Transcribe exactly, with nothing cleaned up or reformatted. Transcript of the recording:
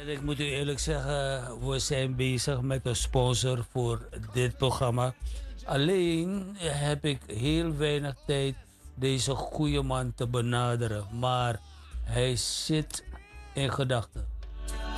En ik moet u eerlijk zeggen, we zijn bezig met een sponsor voor dit programma. Alleen heb ik heel weinig tijd deze goede man te benaderen. Maar hij zit in gedachten.